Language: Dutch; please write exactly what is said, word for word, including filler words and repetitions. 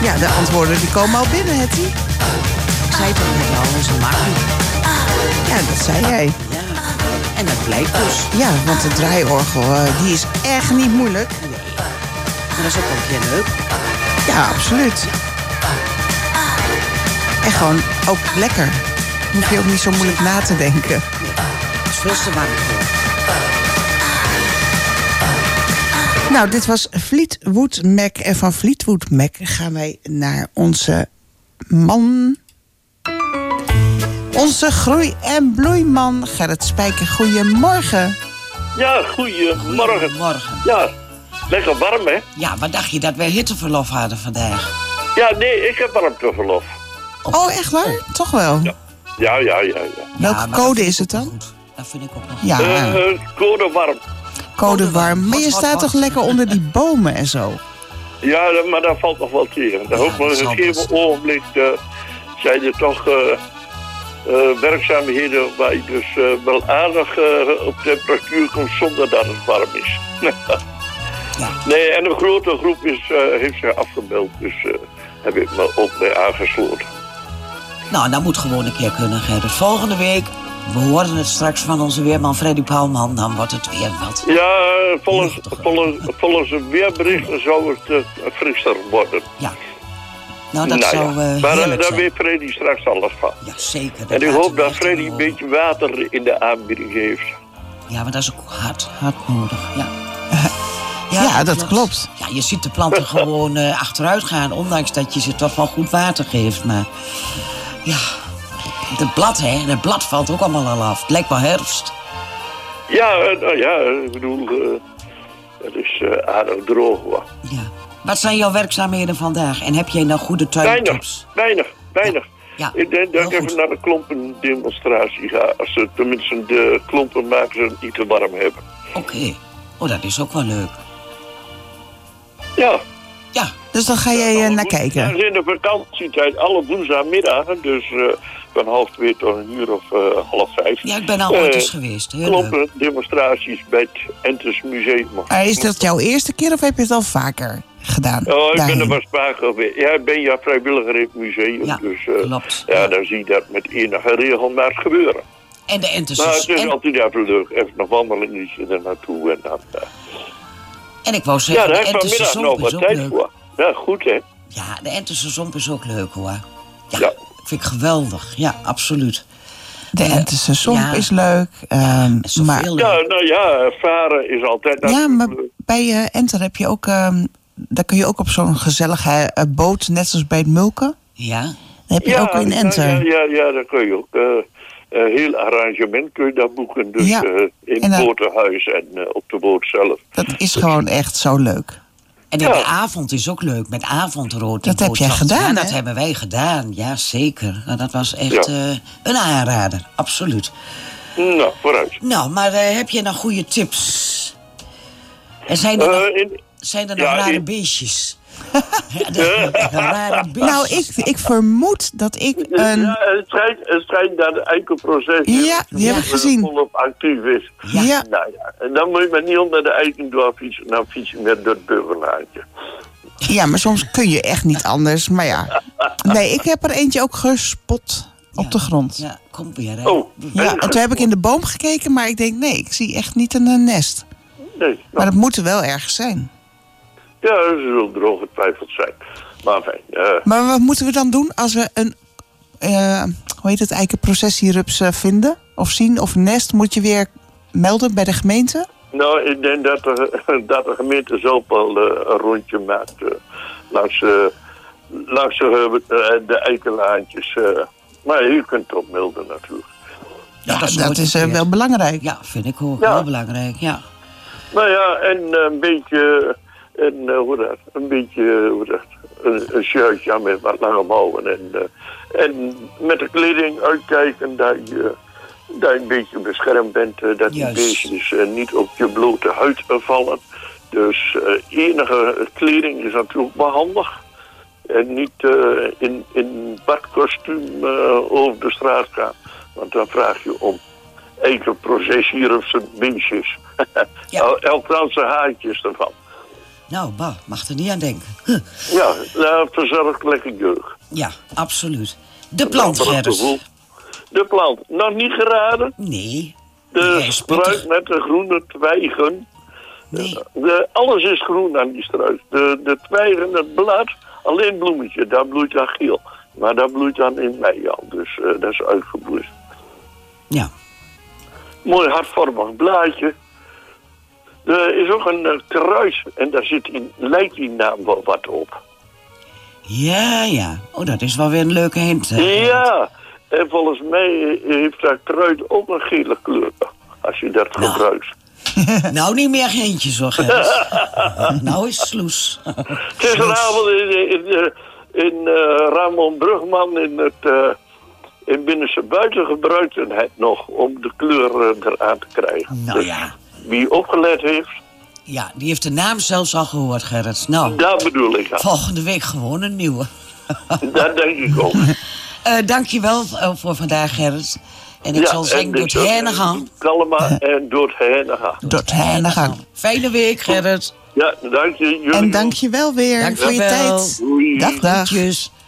Ja, de antwoorden die komen al binnen, Hetty. Ik zei toch net al, dat is makkelijk. Ja, dat zei jij. Ja. En dat blijkt dus. Ja, want de draaiorgel, uh, die is echt niet moeilijk. Nee. Maar dat is ook wel een keer leuk. Ja, absoluut. En gewoon ook lekker. Hoef je ook niet zo moeilijk na te denken. Nee, het is veel te warm voor. Nou, dit was Fleetwood Mac. En van Fleetwood Mac gaan wij naar onze man. Onze groei- en bloeiman Gerrit Spijker. Goedemorgen. Ja, goedemorgen. Morgen. Ja, lekker warm, hè? Ja, wat dacht je dat wij hitteverlof hadden vandaag? Ja, nee, ik heb warmteverlof. Oh, echt waar? Toch wel? Ja, ja, ja, ja. ja. Welke Ja, code is het dan? Goed. Dat vind ik ook nog. Ja, Uh, uh, code warm. code warm. Maar je Hot, hot, staat hot. toch lekker onder die bomen en zo? Ja, dat- maar dat valt nog wel tegen. Ja, Ja, op dat een zal gegeven best. ogenblik uh, zijn er toch uh, uh, werkzaamheden waar je dus uh, wel aardig uh, op temperatuur komt zonder dat het warm is. Ja. Nee, en een grote groep is, uh, heeft zich afgemeld, dus uh, heb ik me ook bij aangesloten. Nou, dat moet gewoon een keer kunnen, Gerrit. Volgende week, we horen het straks van onze weerman Freddy Pauwman, dan wordt het weer wat. Ja, volgens, Luchtiger. volgens, volgens een weerberichten zou het uh, frisser worden. Ja. Nou, dat Nou ja, zou uh, maar uh, heerlijk daar zijn. weet Freddy straks alles van. Ja, zeker. En ik laten hoop we dat echt Freddy een horen. beetje water in de aanbieding heeft. Ja, maar dat is ook hard, hard nodig, ja. Ja, dat klopt. Ja, je ziet de planten gewoon uh, achteruit gaan, ondanks dat je ze toch wel goed water geeft. Maar ja, het blad, hè, het blad valt ook allemaal al af. Het lijkt wel herfst. Ja, uh, nou ja, ik bedoel, uh, het is uh, aardig droog hoor. Ja. Wat zijn jouw werkzaamheden vandaag? En heb jij nou goede Weinig, tuintips? weinig, weinig. Ja, Ik denk dat ik heel even goed. naar de klompendemonstratie ga. Als ze tenminste de klompenmakers het niet te warm hebben. Oké. Oh, dat is ook wel leuk. Ja. Ja, Dus dan ga jij uh, naar Dat kijken. is in de vakantietijd, alle woensdagmiddagen. Dus uh, van half twee tot een uur of uh, half vijf. ja ik ben al ooit Eh, eens geweest. Heel leuk. Klompendemonstraties bij het Entes Museum. Maar is dat jouw eerste keer of heb je het al vaker gedaan? Oh, ik ben daarheen? er wel spaar geweest. Ja, ik ben ja vrijwilliger in het museum. Ja, dus uh, klopt. ja, Ja. dan zie je dat met enige regelmaat gebeuren. En de Maar Entense het is en, altijd even leuk. Even nog wandelen er naartoe. En, dan, uh, en ik wou ja, zeggen, daar de heb ik Entense vanmiddag nog Zomp is wat ook tijd leuk. voor. Ja, goed hè. Ja, de Entense Zomp is ook leuk, hoor. Ja, Ja. vind ik geweldig. Ja, absoluut. De Eh, Entense Somp ja. is leuk. ehm, is zoveel maar, leuk. Ja, nou ja, varen is altijd ja, natuurlijk maar leuk. bij uh, Enter heb je ook... ehm, daar kun je ook op zo'n gezellige uh, boot, net zoals bij het Mulken. Ja, Dat heb je Ja, ook in ja, Enter. ja, ja, ja, daar kun je ook. Uh, uh, heel arrangement kun je daar boeken. Dus Ja. uh, in En het dan- botenhuis en uh, op de boot zelf. Dat is gewoon echt zo leuk. en in Ja. de avond is ook leuk, met avondrood. Dat heb jij gedaan, Ja, dat hè? hebben wij gedaan, ja, zeker. Nou, dat was echt Ja. eh, een aanrader, absoluut. Nou, vooruit. Nou, maar eh, heb je nou goede tips? En zijn er, nog, Uh, in, zijn er nog ja, rare in- beestjes? Ja, de- rare beestjes. Nou, ik, ik vermoed dat ik een... ja, het schijnt, het schijnt dat het eikenproces Ja, die heb ik gezien. volop actief is. Ja. Ja, Nou ja, en dan moet je maar niet onder de eiken door fietsen. Dan fiets je met door het burgerlaantje. ja, maar soms kun je echt niet anders. Maar ja. Nee, ik heb er eentje ook gespot op Ja. de grond. Ja, kom weer, hè. Oh, Ja, en toen heb ik in de boom gekeken, maar ik denk, nee, ik zie echt niet een, eh, nest. nee. Maar Nou, dat moet er wel ergens zijn. ja, ze zullen droog getwijfeld zijn. Maar fijn. Uh, Maar wat moeten we dan doen als we een, eh, hoe heet het, eikenprocessierups uh, vinden? Of zien, of een nest? Moet je weer melden bij de gemeente? nou, ik denk dat de, dat de gemeente zelf wel uh, een rondje maakt. Uh, langs uh, langs uh, de eikenlaantjes. Uh, maar je kunt het ook melden natuurlijk. Ja, dat, nooit is uh, verkeerd. wel belangrijk. Ja, vind ik ook Ja. heel belangrijk, ja. Nou ja, en uh, een beetje, en, uh, hoe dat, een beetje, hoe dat, een, een shirtje aan met wat lange mouwen. En, uh, en met de kleding uitkijken dat je, dat je een beetje beschermd bent. Uh, dat Juist. die beestjes uh, niet op je blote huid uh, vallen. Dus uh, enige kleding is natuurlijk wel handig. En niet uh, in, in badkostuum uh, over de straat gaan. Want dan vraag je om eikenprocessierups beestjes. Ja. El- Elk dan zijn haartjes ervan. Nou, bah, mag er niet aan denken. Huh. Ja, nou, verzorgd lekker jeugd. Ja, absoluut. De plant, Gerrit. De plant, nog niet geraden? Nee. De Jij struik spittig. met de groene twijgen. Nee. De, alles is groen aan die struik. De, de twijgen, het blad, alleen bloemetje, daar bloeit dan geel. Maar dat bloeit dan in mei al, dus uh, dat is uitgebloeid. Ja. Mooi hartvormig blaadje. Er is ook een uh, kruis en daar zit in, lijkt die naam wel wat op. Ja, ja. Oh, dat is wel weer een leuke hint. Hè? Ja, en volgens mij heeft dat kruid ook een gele kleur. Als je dat Nou. gebruikt. Nou, niet meer hintjes hoor, Gerrit. Nou is sloes. Gisteravond in, in, in, in uh, Ramon Brugman in het uh, in Binnense Buiten gebruikte het nog om de kleur uh, eraan te krijgen. Nou Dus ja. wie opgelet heeft, Ja, die heeft de naam zelfs al gehoord, Gerrit. Nou, dat bedoel ik. Ja. volgende week gewoon een nieuwe. Dat denk ik ook. Uh, dankjewel uh, voor vandaag, Gerrit. En ik zal zeggen, door het heen gaan. Kalma en door het heen gaan. Door het heen gaan. Fijne week, Gerrit. Ja, dank je. Jullie En ook. dank je wel weer Dank voor je je wel. tijd. Doei. Dag, dag. Groetjes.